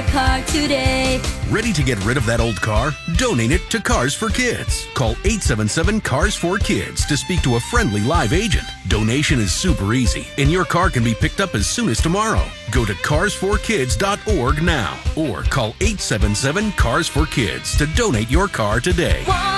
car today. Ready to get rid of that old car? Donate it to Cars for Kids. Call 877-CARS4KIDS to speak to a friendly live agent. Donation is super easy, and your car can be picked up as soon as tomorrow. Go to carsforkids.org now or call 877-CARS4KIDS to donate your car today.